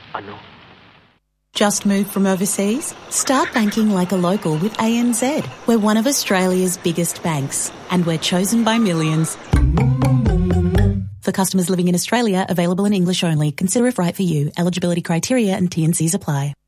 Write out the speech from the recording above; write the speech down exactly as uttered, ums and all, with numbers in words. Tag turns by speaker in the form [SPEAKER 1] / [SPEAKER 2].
[SPEAKER 1] Ano?
[SPEAKER 2] Just moved from overseas? Start banking like a local with A N Z. We're one of Australia's biggest banks, and we're chosen by millions. For customers living in Australia, available in English only. Consider if right for you. Eligibility criteria and T and Cs apply.